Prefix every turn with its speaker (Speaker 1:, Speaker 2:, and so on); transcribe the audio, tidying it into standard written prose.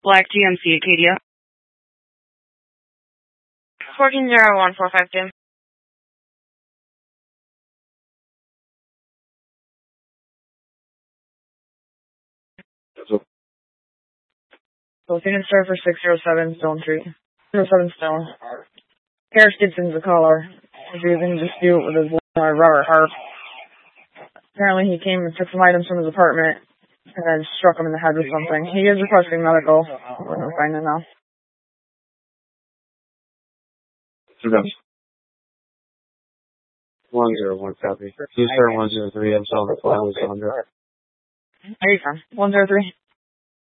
Speaker 1: Black GMC Acadia.
Speaker 2: 1401-452.
Speaker 3: So Phoenix Surfer 607 Stone Street. 07 Stone. Harris Gibson's the caller. He was in dispute with his landlord, Robert Harp. Apparently he came and took some items from his apartment and then struck him in the head with something. He is requesting medical. We're going to find it now.
Speaker 4: 101 copy. Use 103. I'm solving the file with Sandra.
Speaker 3: Are you from? 103?